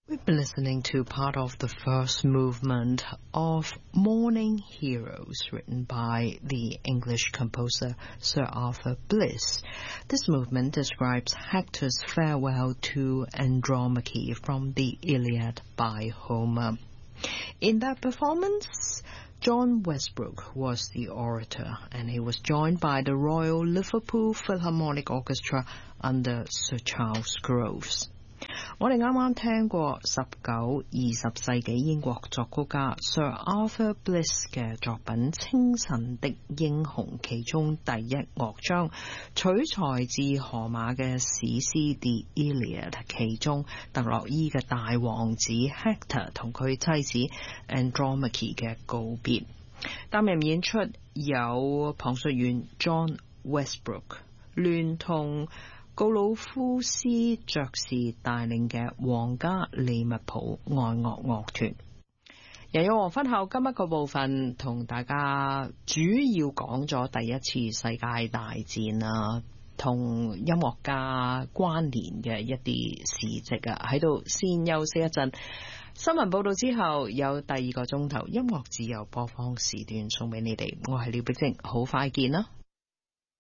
We've been listening to part of the first movement of Morning Heroes, written by the English composer Sir Arthur Bliss. This movement describes Hector's farewell to Andromache from the Iliad by Homer. In that performance, John Westbrook was the orator, and he was joined by the Royal Liverpool Philharmonic Orchestra under Sir Charles Groves. 我哋啱啱聽過19、20世紀英國作曲家 Sir Arthur Bliss 嘅作品《清晨的英雄》，其中第一樂章取材自荷馬嘅史詩 The Iliad， 其中特洛伊嘅大王子 Hector 同佢妻子 Andromache 嘅告別。擔任演出有旁述員 John Westbrook 聯同告魯夫斯爵士帶領嘅皇家利物浦愛樂樂團。又有黃昏後，今一個部分同大家主要講咗第一次世界大戰啊，同音樂家關聯嘅一啲事蹟啊，喺度先休息一陣。新聞報道之後有第二個鐘頭音樂自由播放時段送俾你哋，我係廖碧晶，好快見啦。